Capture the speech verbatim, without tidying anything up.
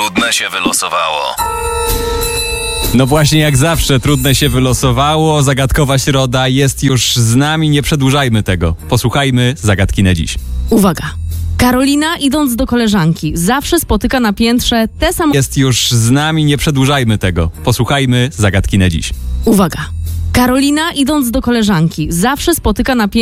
Trudne się wylosowało. No właśnie, jak zawsze, trudne się wylosowało. Zagadkowa środa jest już z nami. Nie przedłużajmy tego. Posłuchajmy zagadki na dziś. Uwaga. Karolina, idąc do koleżanki, zawsze spotyka na piętrze te same... Jest już z nami. Nie przedłużajmy tego. Posłuchajmy zagadki na dziś. Uwaga. Karolina, idąc do koleżanki, zawsze spotyka na piętrze